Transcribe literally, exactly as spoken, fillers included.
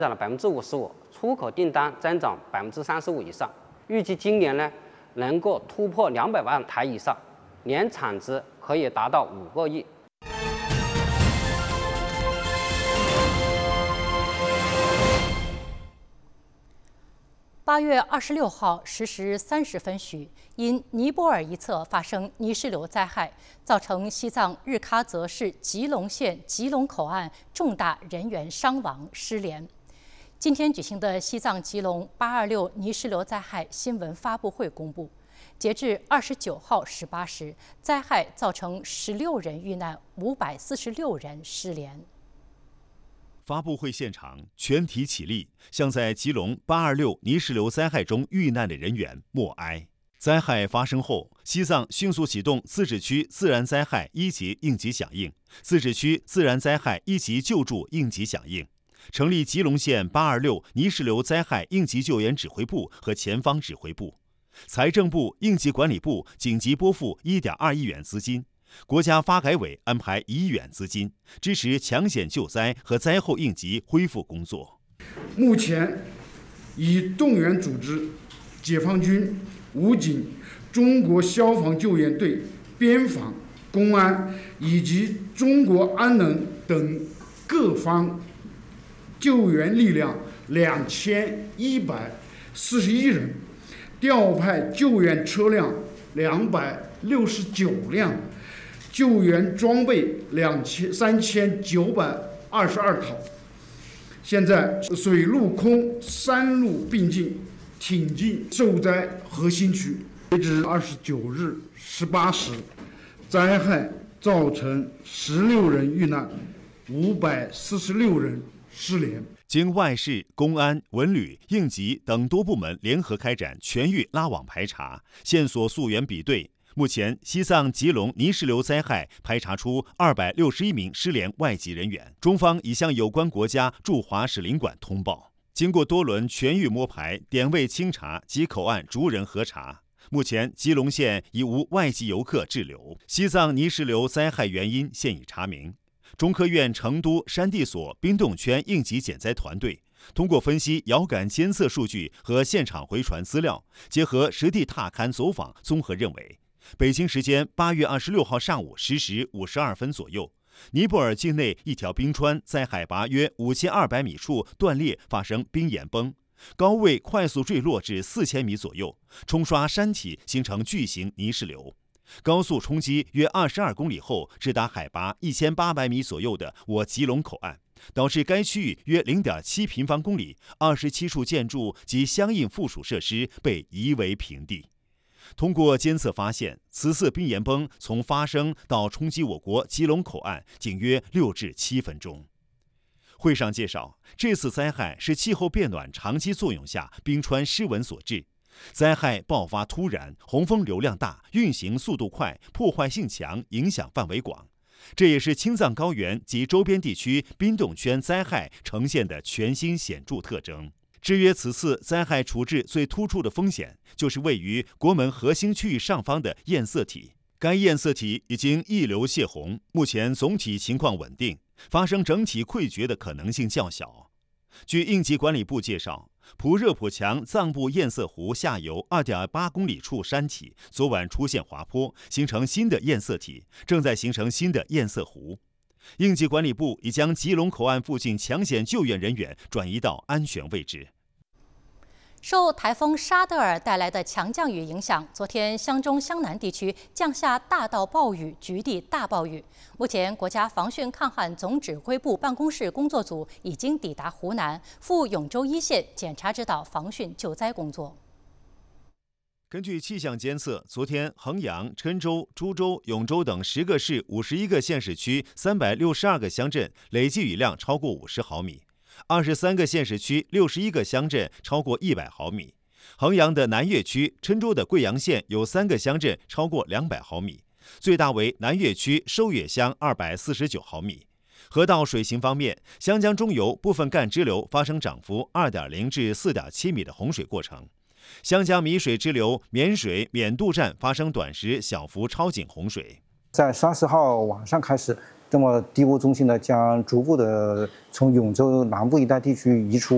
涨了百分之五十五，出口订单增长百分之三十五以上。预计今年呢能够突破两百万台以上，年产值可以达到五个亿。 八月二十六号十时三十分许，因尼泊尔一侧发生泥石流灾害，造成西藏日喀则市吉隆县吉隆口岸重大人员伤亡失联。今天举行的西藏吉隆八二六泥石流灾害新闻发布会公布，截至二十九号十八时，灾害造成十六人遇难，五百四十六人失联。 发布会现场，全体起立，向在吉隆八二六泥石流灾害中遇难的人员默哀。灾害发生后，西藏迅速启动自治区自然灾害一级应急响应、自治区自然灾害一级救助应急响应，成立吉隆县八二六泥石流灾害应急救援指挥部和前方指挥部。财政部、应急管理部紧急拨付一点二亿元资金。国家发改委安排一亿元资金，支持抢险救灾和灾后应急恢复工作。 目前已动员组织解放军、武警、中国消防救援队、边防、公安以及中国安能等各方救援力量两千一百四十一人，调派救援车辆两百六十九辆。救援装备两千三千九百二十二套，现在水陆空三路并进，挺进受灾核心区。截至二十九日十八时，灾害造成十六人遇难，五百四十六人失联。 经外事、公安、文旅、应急等多部门联合开展全域拉网排查，线索溯源比对。目前，西藏吉隆泥石流灾害排查出二百六十一名失联外籍人员，中方已向有关国家驻华使领馆通报。经过多轮全域摸排、点位清查及口岸逐人核查，目前吉隆县已无外籍游客滞留。西藏泥石流灾害原因现已查明。中科院成都山地所冰洞圈应急减灾团队通过分析遥感监测数据和现场回传资料，结合实地踏勘走访，综合认为。北京时间八月二十六号上午十时五十二分左右，尼泊尔境内一条冰川在海拔约五千二百米处断裂，发生冰岩崩，高位快速坠落至四千米左右，冲刷山体，形成巨型泥石流。高速冲击约二十二公里后，直达海拔一千八百米左右的我吉隆口岸，导致该区域约零点七平方公里二十七处建筑及相应附属设施被夷为平地。通过监测发现，此次冰岩崩从发生到冲击我国吉隆口岸仅约六至七分钟。会上介绍，这次灾害是气候变暖长期作用下冰川失稳所致，灾害爆发突然，洪峰流量大，运行速度快，破坏性强，影响范围广。这也是青藏高原及周边地区冰冻圈灾害呈现的全新显著特征。制约此次灾害处置最突出的风险，就是位于国门核心区域上方的堰塞体。该堰塞体已经溢流泄洪，目前总体情况稳定，发生整体溃决的可能性较小。据应急管理部介绍，普热普强藏布堰塞湖下游 二点八公里处山体昨晚出现滑坡，形成新的堰塞体，正在形成新的堰塞湖。应急管理部已将吉隆口岸附近抢险救援人员转移到安全位置。 受台风沙德尔带来的强降雨影响，昨天湘中湘南地区降下大到暴雨、局地大暴雨。目前，国家防汛抗旱总指挥部办公室工作组已经抵达湖南，赴永州一线检查指导防汛救灾工作。 根据气象监测，昨天衡阳、郴州、株洲、永州等十个市、五十一个县市区、三百六十二个乡镇累计雨量超过五十毫米。二十三个县市区、六十一个乡镇超过一百毫米。衡阳的南岳区、郴州的贵阳县有三个乡镇超过两百毫米，最大为南岳区收岳乡二百四十九毫米。河道水型方面，湘江中游部分干支流发生涨幅二点零至四点七米的洪水过程。湘江米水支流缅水缅渡站发生短时小幅超警洪水。 在三十号晚上开始，那么低洼中心呢将逐步的从永州南部一带地区移出。